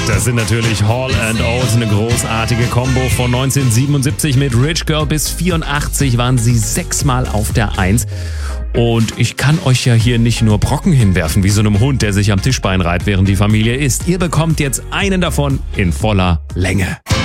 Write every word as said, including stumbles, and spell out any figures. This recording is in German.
Das sind natürlich Hall and Oates, eine großartige Combo von neunzehnhundertsiebenundsiebzig mit Rich Girl bis vierundachtzig waren sie sechsmal auf der Eins. Und ich kann euch ja hier nicht nur Brocken hinwerfen, wie so einem Hund, der sich am Tischbein reiht, während die Familie isst. Ihr bekommt jetzt einen davon in voller Länge.